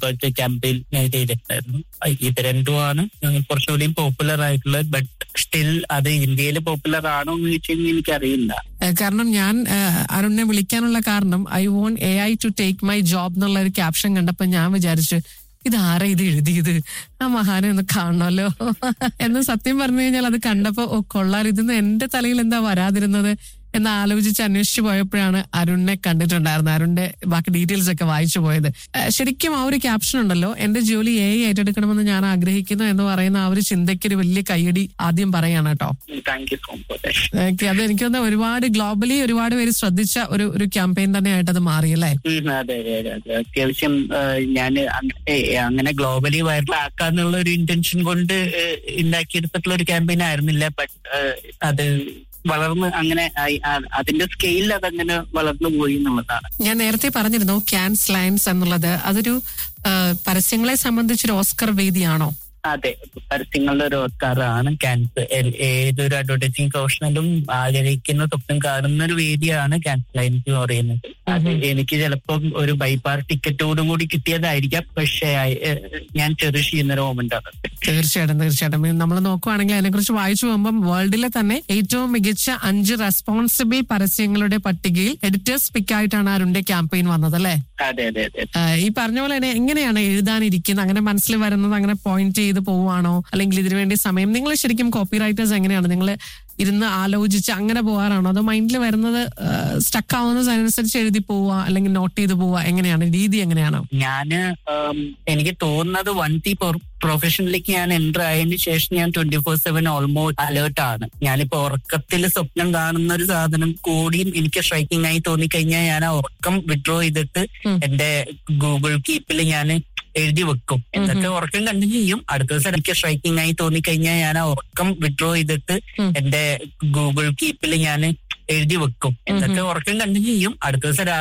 Campaign ചെയ്തിട്ടുണ്ടായിരുന്നു. ഇത് രണ്ടുമാണ് കുറച്ചുകൂടി പോപ്പുലർ ആയിട്ടുള്ളത്. ബട്ട് സ്റ്റിൽ അത് ഇന്ത്യയിൽ പോപ്പുലർ ആണോ എന്ന് ചോദിച്ചാൽ എനിക്കറിയില്ല. കാരണം ഞാൻ അരുണിനെ വിളിക്കാനുള്ള കാരണം I won't AI to take my job എന്നുള്ള ഒരു ക്യാപ്ഷൻ കണ്ടപ്പോ ഞാൻ വിചാരിച്ചു ഇതാരാ ഇത് എഴുതിയത്, ആ മഹാനെ ഒന്ന് കാണണമല്ലോ എന്ന്. സത്യം പറഞ്ഞു കഴിഞ്ഞാൽ അത് കണ്ടപ്പോ കൊള്ളാൻ, ഇതിന്ന് എന്റെ തലയിൽ എന്താ വരാതിരുന്നത് എന്ന് ആലോചിച്ച് അന്വേഷിച്ചു പോയപ്പോഴാണ് അരുണിനെ കണ്ടിട്ടുണ്ടായിരുന്നത്. അരുണിന്റെ ബാക്കി ഡീറ്റെയിൽസ് ഒക്കെ വായിച്ചു പോയത്. ശരിക്കും ആ ഒരു ക്യാപ്ഷൻ ഉണ്ടല്ലോ, എന്റെ ജോലി AI ഏറ്റെടുക്കണമെന്ന് ഞാൻ ആഗ്രഹിക്കുന്നു എന്ന് പറയുന്ന ആ ഒരു ചിന്തയ്ക്ക് ഒരു വലിയ കയ്യടി ആദ്യം പറയാണ് കേട്ടോ. അത് എനിക്ക് തോന്നുന്നു ഒരുപാട് ഗ്ലോബലി ഒരുപാട് പേര് ശ്രദ്ധിച്ച ഒരു ക്യാമ്പയിൻ തന്നെയായിട്ട് അത് മാറിയല്ലേ? അതെ, അത്യാവശ്യം ഞാൻ അങ്ങനെ ഗ്ലോബലി വൈറലാക്കാന്നുള്ള ഒരു ഇന്റൻഷൻ കൊണ്ട് ഉണ്ടാക്കിയെടുത്തിട്ടുള്ള ഒരു ക്യാമ്പയിൻ ആയിരുന്നില്ല. ബട്ട് അത് വളർന്ന് അങ്ങനെ അതിന്റെ സ്കെയിൽ അതങ്ങനെ വളർന്നു പോയി എന്നുള്ളതാണ്. ഞാൻ നേരത്തെ പറഞ്ഞിരുന്നു ക്യാൻസ് ലയൺസ് എന്നുള്ളത് അതൊരു പരസ്യങ്ങളെ സംബന്ധിച്ചൊരു ഓസ്കർ വേദിയാണോ? അതെ, പരസ്യങ്ങളുടെ ഒരു ഓസ്കാറാണ് ക്യാൻസ്. ഏതൊരു അഡ്വർടൈസിംഗ് പ്രൊഫഷണലും ആഗ്രഹിക്കുന്ന സ്വപ്നം കാണുന്ന ഒരു വേദിയാണ് ക്യാൻസ് ലയൻസ് എന്ന് പറയുന്നത്. അത് എനിക്ക് ചിലപ്പം ഒരു ബൈപാർ ടിക്കറ്റോടും കൂടി കിട്ടിയതായിരിക്കാം, പക്ഷേ ഞാൻ ചെറിഷ് ചെയ്യുന്നൊരു മൊമെന്റ് ആണ്. തീർച്ചയായിട്ടും നമ്മൾ നോക്കുവാണെങ്കിൽ അതിനെക്കുറിച്ച് വായിച്ചു പോകുമ്പോൾ വേൾഡിലെ തന്നെ ഏറ്റവും മികച്ച 5 റെസ്പോൺസിബിൾ പരസ്യങ്ങളുടെ പട്ടികയിൽ എഡിറ്റേഴ്സ് പിക്ക് ആയിട്ടാണ് അരുണിന്റെ ക്യാമ്പയിൻ വന്നത് അല്ലേ? അതെ. ഈ പറഞ്ഞ പോലെ തന്നെ എങ്ങനെയാണ് എഴുതാനിരിക്കുന്നത്? അങ്ങനെ മനസ്സിൽ വരുന്നത് അങ്ങനെ പോയിന്റ് ചെയ്ത് പോവാണോ, അല്ലെങ്കിൽ ഇതിനു വേണ്ടി സമയം നിങ്ങൾ ശരിക്കും കോപ്പി റൈറ്റേഴ്സ് എങ്ങനെയാണ് നിങ്ങൾ ഇരുന്ന് ആലോചിച്ച് അങ്ങനെ പോകാറാണോ, അതോ മൈൻഡിൽ വരുന്നത് സ്റ്റക്ക് ആവുന്നതിനനുസരിച്ച് എഴുതി പോവുക അല്ലെങ്കിൽ നോട്ട് ചെയ്ത് പോവുക, എങ്ങനെയാണ് രീതി? എങ്ങനെയാണ്? എനിക്ക് തോന്നുന്നത് വൺസ് ഈ പ്രൊഫഷനിലേക്ക് ഞാൻ എൻ്റർ ആയതിനു ശേഷം ഞാൻ 24/7 ഓൾമോസ്റ്റ് അലേർട്ട് ആണ്. ഞാനിപ്പോ ഉറക്കത്തിൽ സ്വപ്നം കാണുന്ന ഒരു സാധനം കൂടിയും എനിക്ക് സ്ട്രൈക്കിംഗ് ആയി തോന്നിക്കഴിഞ്ഞാൽ ഞാൻ ആ ഉറക്കം വിഡ്രോ ചെയ്തിട്ട് എന്റെ ഗൂഗിൾ കീപ്പിൽ ഞാൻ എഴുതി വെക്കും. എന്നിട്ട് ഉറക്കം കണ്ടിന്യൂ ചെയ്യും. അടുത്ത ദിവസം എനിക്ക് സ്ട്രൈക്കിംഗ് ആയി തോന്നിക്കഴിഞ്ഞാൽ ഞാൻ ആ ഉറക്കം വിഡ്രോ ചെയ്തിട്ട് എന്റെ ഗൂഗിൾ കീപ്പിൽ ഞാൻ എഴുതി വെക്കും. എന്നിട്ട് ഉറക്കം കണ്ടിന്യൂ ചെയ്യും. അടുത്ത ദിവസം